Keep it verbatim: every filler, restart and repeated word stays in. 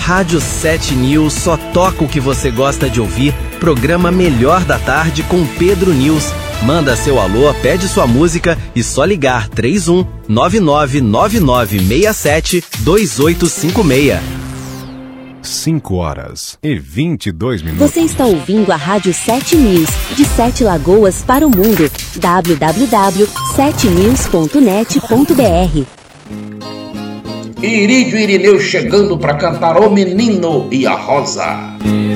Rádio sete News só toca o que você gosta de ouvir. Programa Melhor da Tarde com Pedro News. Manda seu alô, pede sua música e só ligar três um nove nove nove nove seis sete dois oito cinco seis. cinco horas e vinte e dois minutos. Você está ouvindo a Rádio sete News, de Sete Lagoas para o mundo. w w w ponto sete news ponto net ponto b r. Irídio Irineu chegando para cantar O Menino e a Rosa.